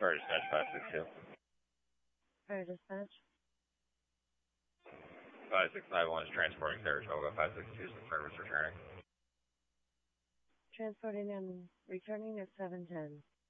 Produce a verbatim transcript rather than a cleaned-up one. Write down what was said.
Fire dispatch five six two. Fire dispatch. five six five one is transporting Saratoga. five six two is the service returning. Transporting and returning at seven ten.